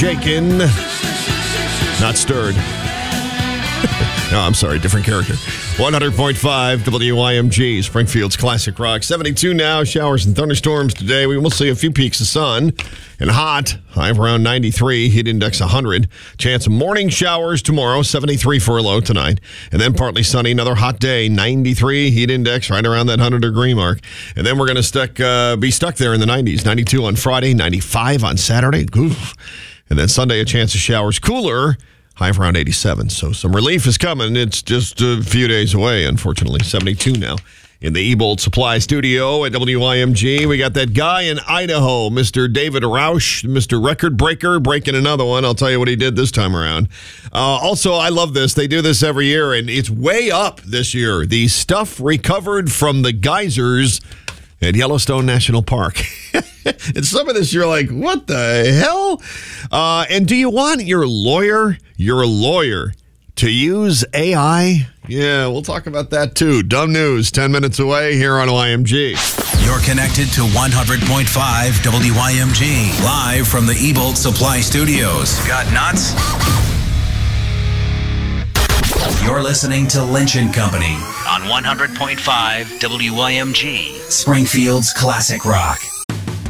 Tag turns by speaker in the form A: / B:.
A: Shaken, not stirred. No, I'm sorry, different character. 100.5 WYMG, Springfield's Classic Rock. 72 now, showers and thunderstorms today. We will see a few peaks of sun and hot. High of around 93, heat index 100. Chance of morning showers tomorrow, 73 for a low tonight. And then partly sunny, another hot day, 93, heat index right around that 100-degree mark. And then we're going to be stuck there in the 90s. 92 on Friday, 95 on Saturday. Oof. And then Sunday, a chance of showers, cooler. High of around 87. So some relief is coming. It's just a few days away, unfortunately. 72 now. In the Ebold Supply Studio at WYMG, we got that guy in Idaho, Mr. David Roush, Mr. Record Breaker, breaking another one. I'll tell you what he did this time around. Also, I love this. They do this every year, and it's way up this year. The stuff recovered from the geysers at Yellowstone National Park. And some of this, you're like, what the hell? And do you want your lawyer to use AI? Yeah, we'll talk about that too. Dumb news, 10 minutes away here on YMG.
B: You're connected to 100.5 WYMG, live from the Ebold Supply Studios. Got nuts? You're listening to Lynch & Company on 100.5 WYMG, Springfield's Classic Rock.